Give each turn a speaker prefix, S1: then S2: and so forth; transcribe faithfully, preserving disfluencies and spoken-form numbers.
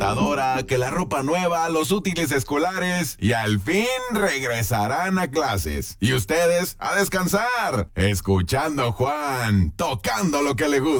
S1: computadora, que la ropa nueva, los útiles escolares y al fin regresarán a clases. Y ustedes a descansar, escuchando a Juan, tocando lo que le gusta.